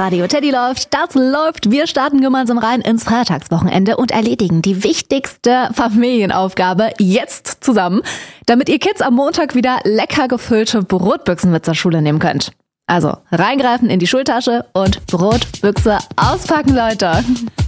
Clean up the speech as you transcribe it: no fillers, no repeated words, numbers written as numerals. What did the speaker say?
Radio Teddy läuft, das läuft. Wir starten gemeinsam rein ins Feiertagswochenende und erledigen die wichtigste Familienaufgabe jetzt zusammen, damit ihr Kids am Montag wieder lecker gefüllte Brotbüchsen mit zur Schule nehmen könnt. Also reingreifen in die Schultasche und Brotbüchse auspacken, Leute.